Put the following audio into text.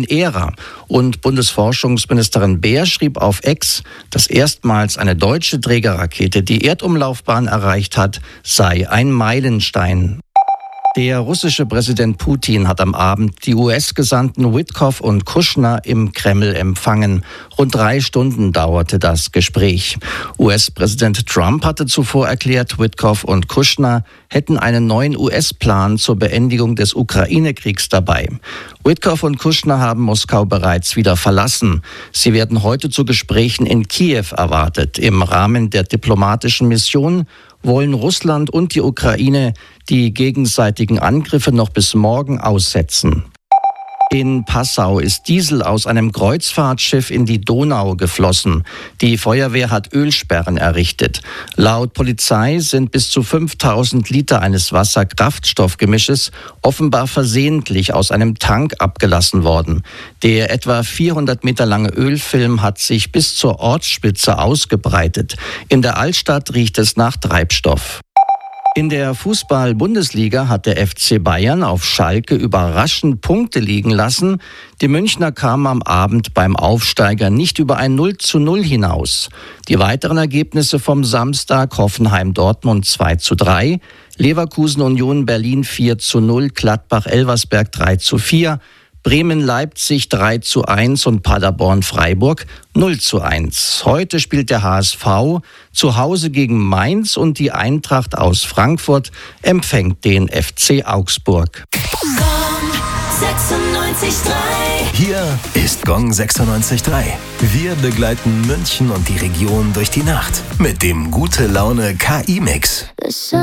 neuen Ära. Und Bundesforschungsministerin Baer schrieb auf X, dass erstmals eine deutsche Trägerrakete die Erdumlaufbahn erreicht hat, sei ein Meilenstein. Der russische Präsident Putin hat am Abend die US-Gesandten Witkoff und Kushner im Kreml empfangen. Rund 3 Stunden dauerte das Gespräch. US-Präsident Trump hatte zuvor erklärt, Witkoff und Kushner hätten einen neuen US-Plan zur Beendigung des Ukraine-Kriegs dabei. Witkoff und Kushner haben Moskau bereits wieder verlassen. Sie werden heute zu Gesprächen in Kiew erwartet. Im Rahmen der diplomatischen Mission wollen Russland und die Ukraine die gegenseitigen Angriffe noch bis morgen aussetzen. In Passau ist Diesel aus einem Kreuzfahrtschiff in die Donau geflossen. Die Feuerwehr hat Ölsperren errichtet. Laut Polizei sind bis zu 5000 Liter eines Wasser-Kraftstoffgemisches offenbar versehentlich aus einem Tank abgelassen worden. Der etwa 400 Meter lange Ölfilm hat sich bis zur Ortsspitze ausgebreitet. In der Altstadt riecht es nach Treibstoff. In der Fußball-Bundesliga hat der FC Bayern auf Schalke überraschend Punkte liegen lassen. Die Münchner kamen am Abend beim Aufsteiger nicht über ein 0:0 hinaus. Die weiteren Ergebnisse vom Samstag: Hoffenheim-Dortmund 2:3, Leverkusen-Union Berlin 4:0, Gladbach-Elversberg 3:4, Bremen-Leipzig 3:1 und Paderborn-Freiburg 0:1. Heute spielt der HSV zu Hause gegen Mainz und die Eintracht aus Frankfurt empfängt den FC Augsburg. Gong 96.3. Hier ist Gong 96.3. Wir begleiten München und die Region durch die Nacht mit dem Gute-Laune-KI-Mix.